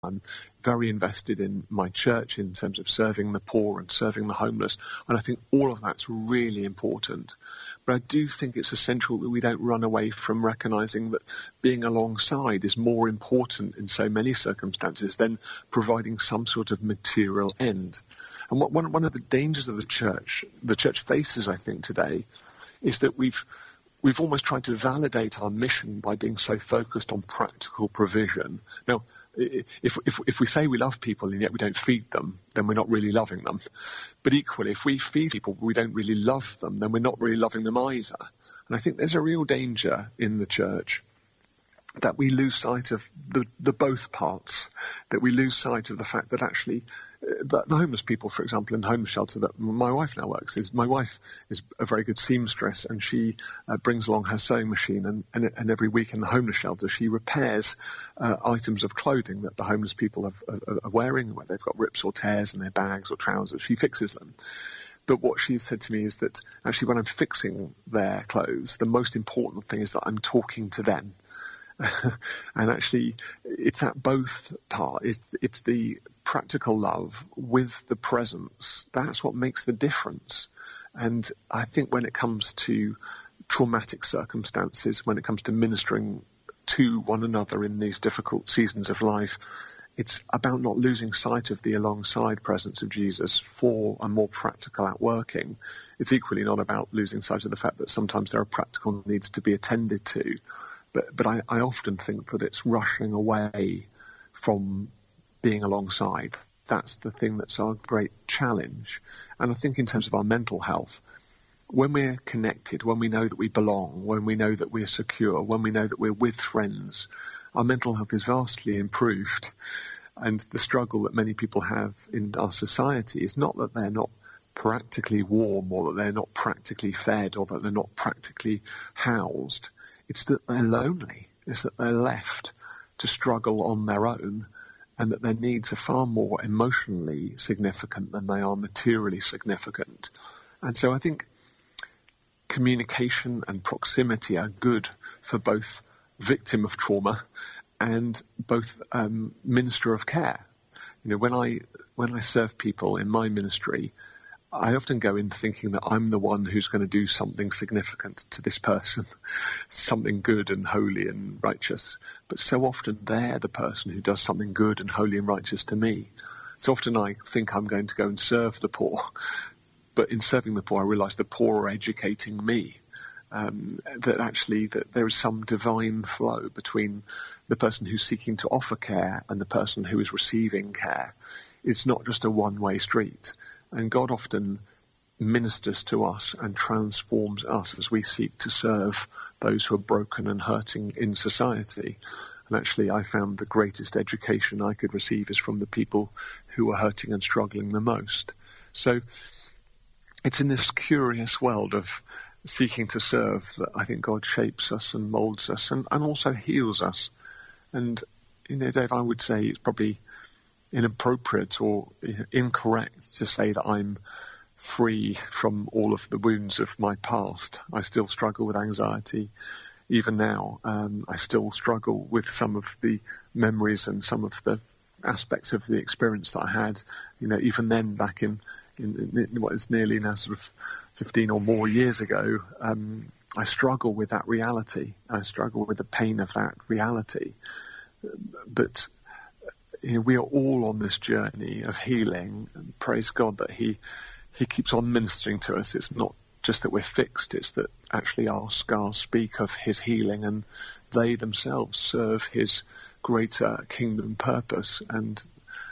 I'm very invested in my church in terms of serving the poor and serving the homeless. And I think all of that's really important. But I do think it's essential that we don't run away from recognizing that being alongside is more important in so many circumstances than providing some sort of material end. And one of the dangers of the church faces, I think, today, is that we've almost tried to validate our mission by being so focused on practical provision. Now, if we say we love people and yet we don't feed them, then we're not really loving them. But equally, if we feed people but we don't really love them, then we're not really loving them either. And I think there's a real danger in the church that we lose sight of the both parts, that we lose sight of the fact that actually the homeless people, for example, in the homeless shelter that my wife now works, my wife is a very good seamstress, and she brings along her sewing machine, and every week in the homeless shelter she repairs items of clothing that the homeless people are wearing, where they've got rips or tears in their bags or trousers. She fixes them. But what she said to me is that actually when I'm fixing their clothes, the most important thing is that I'm talking to them. And actually, it's that both part. It's the practical love with the presence. That's what makes the difference. And I think when it comes to traumatic circumstances, when it comes to ministering to one another in these difficult seasons of life, it's about not losing sight of the alongside presence of Jesus for a more practical outworking. It's equally not about losing sight of the fact that sometimes there are practical needs to be attended to. But I often think that it's rushing away from being alongside. That's the thing that's our great challenge. And I think in terms of our mental health, when we're connected, when we know that we belong, when we know that we're secure, when we know that we're with friends, our mental health is vastly improved. And the struggle that many people have in our society is not that they're not practically warm or that they're not practically fed or that they're not practically housed. It's that they're lonely. It's that they're left to struggle on their own, and that their needs are far more emotionally significant than they are materially significant. And so I think communication and proximity are good for both victim of trauma and both minister of care. You know, when I serve people in my ministry, I often go in thinking that I'm the one who's going to do something significant to this person, something good and holy and righteous. But so often they're the person who does something good and holy and righteous to me. So often I think I'm going to go and serve the poor. But in serving the poor, I realise the poor are educating me. That actually that there is some divine flow between the person who's seeking to offer care and the person who is receiving care. It's not just a one-way street. And God often ministers to us and transforms us as we seek to serve those who are broken and hurting in society. And actually, I found the greatest education I could receive is from the people who are hurting and struggling the most. So it's in this curious world of seeking to serve that I think God shapes us and molds us and also heals us. And, you know, Dave, I would say it's probably inappropriate or incorrect to say that I'm free from all of the wounds of my past. I still struggle with anxiety. Even now, I still struggle with some of the memories and some of the aspects of the experience that I had. You know, even then, back in what is nearly now sort of 15 or more years ago, I struggle with that reality. I struggle with the pain of that reality. But you know, we are all on this journey of healing, and praise God that He keeps on ministering to us. It's not just that we're fixed, it's that actually our scars speak of His healing, and they themselves serve His greater kingdom purpose. And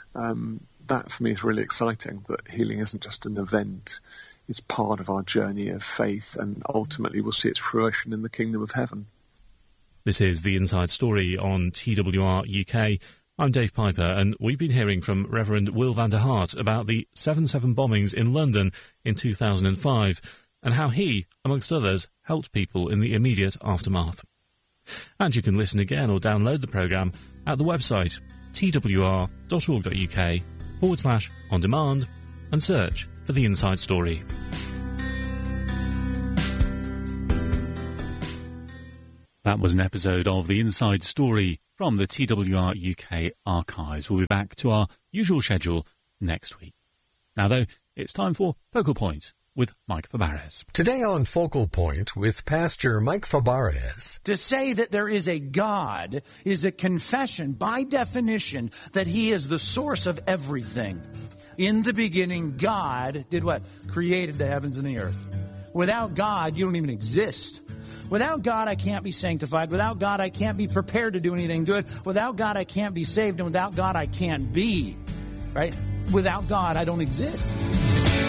that for me is really exciting, that healing isn't just an event, it's part of our journey of faith, and ultimately we'll see its fruition in the kingdom of heaven. This is The Inside Story on TWR UK. I'm Dave Piper, and we've been hearing from Reverend Will van der Hart about the 7/7 bombings in London in 2005 and how he, amongst others, helped people in the immediate aftermath. And you can listen again or download the programme at the website twr.org.uk/on-demand and search for The Inside Story. That was an episode of The Inside Story from the TWR UK archives. We'll be back to our usual schedule next week. Now, though, it's time for Focal Point with Mike Fabarez. Today on Focal Point with Pastor Mike Fabarez. To say that there is a God is a confession, by definition, that he is the source of everything. In the beginning, God did what? Created the heavens and the earth. Without God, you don't even exist. Without God, I can't be sanctified. Without God, I can't be prepared to do anything good. Without God, I can't be saved. And without God, I can't be. Right? Without God, I don't exist.